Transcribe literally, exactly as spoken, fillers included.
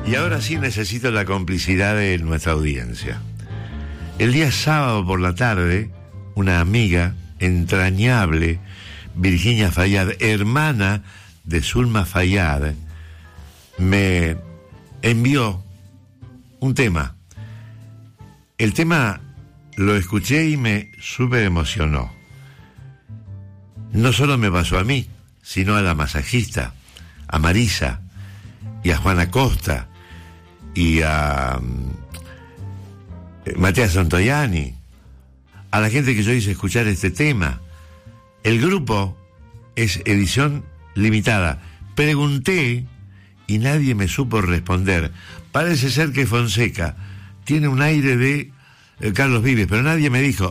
Y ahora sí necesito la complicidad de nuestra audiencia. El día sábado por la tarde, una amiga entrañable, Virginia Fayad, hermana de Zulma Fayad, me envió un tema. El tema lo escuché y me súper emocionó. No solo me pasó a mí, sino a la masajista, a Marisa, y a Juana Costa, y a eh, Matea Santoyani, a la gente que yo hice escuchar este tema. El grupo es edición limitada. Pregunté y nadie me supo responder. Parece ser que Fonseca tiene un aire de eh, Carlos Vives, pero nadie me dijo.